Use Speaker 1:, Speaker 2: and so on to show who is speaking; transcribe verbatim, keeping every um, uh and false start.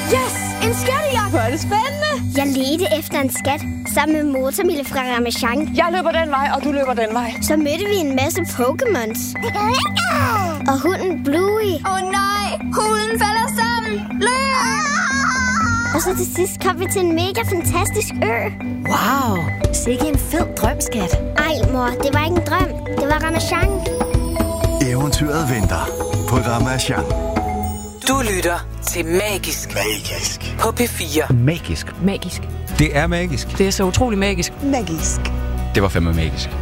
Speaker 1: Yes! En skattejagt! Hvor er det spændende!
Speaker 2: Jeg ledte efter en skat sammen med Motormille fra Ramasjang.
Speaker 1: Jeg løber den vej, og du løber den vej.
Speaker 2: Så mødte vi en masse Pokémons. Og hunden Bluey.
Speaker 3: Åh oh, nej! Hunden falder sammen! Løb!
Speaker 2: Og så til sidst kom vi til en mega fantastisk ø.
Speaker 4: Wow! Sikke en fed drømskat.
Speaker 2: Ej, mor, det var ikke en drøm. Det var Ramasjang.
Speaker 5: Eventyret venter på Ramasjang.
Speaker 6: Du lytter til Magisk.
Speaker 5: Magisk.
Speaker 6: På P fire.
Speaker 7: Magisk.
Speaker 4: Magisk.
Speaker 7: Det er magisk.
Speaker 4: Det er så utrolig magisk.
Speaker 1: Magisk.
Speaker 7: Det var fandme magisk.